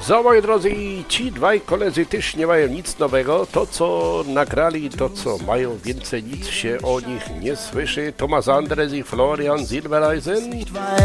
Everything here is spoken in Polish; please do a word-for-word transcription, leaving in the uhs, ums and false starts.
Za moi drodzy, ci dwaj koledzy też nie mają nic nowego. To, co nagrali, to, co mają, więcej nic się o nich nie słyszy. Thomas Anders i Florian Silbereisen.